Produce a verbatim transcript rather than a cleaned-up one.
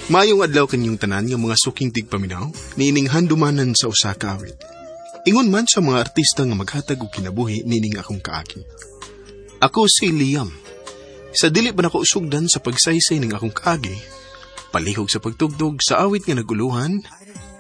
Maayong adlaw kanyong tanan nga mga suking tigpaminaw, niining handumanan sa usa ka awit. Ingon man sa mga artista nga maghatag og kinabuhi niining akong kaagi. Ako si Liam. Sa dili pa nako usugdan sa pagsaysay ning akong kaagi, palihog sa pagtugtog sa awit nga naguluhan,